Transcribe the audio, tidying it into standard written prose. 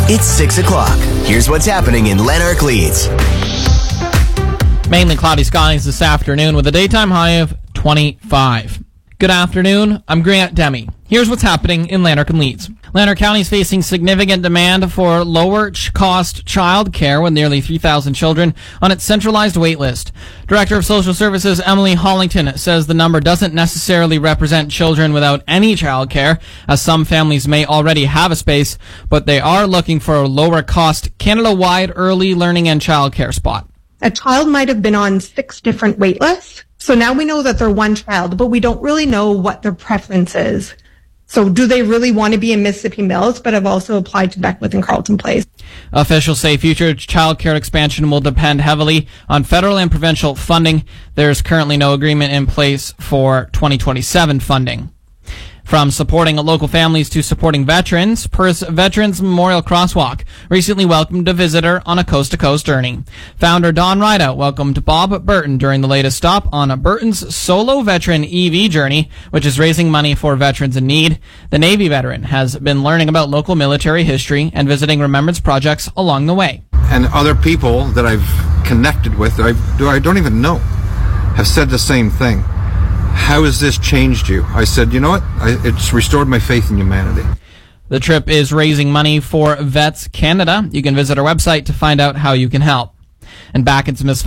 It's 6 o'clock. Here's what's happening in Lanark Leeds. Mainly cloudy skies this afternoon with a daytime high of 25. Good afternoon, I'm Grant Demi. Here's what's happening in Lanark and Leeds. Lanark County is facing significant demand for lower-cost child care with nearly 3,000 children on its centralized wait list. Director of Social Services Emily Hollington says the number doesn't necessarily represent children without any child care, as some families may already have a space, but they are looking for a lower-cost, Canada-wide early learning and child care spot. A child might have been on 6 different wait lists. So now we know that they're one child, but we don't really know what their preference is. So do they really want to be in Mississippi Mills, but have also applied to Beckwith and Carleton Place? Officials say future childcare expansion will depend heavily on federal and provincial funding. There's currently no agreement in place for 2027 funding. From supporting local families to supporting veterans, Perth's Veterans Memorial Crosswalk recently welcomed a visitor on a coast-to-coast journey. Founder Don Rida welcomed Bob Burton during the latest stop on Burton's solo veteran EV journey, which is raising money for veterans in need. The Navy veteran has been learning about local military history and visiting remembrance projects along the way. And other people that I've connected with, I don't even know, have said the same thing. How has this changed you? I said, you know what? It's restored my faith in humanity. The trip is raising money for Vets Canada. You can visit our website to find out how you can help. And back into Miss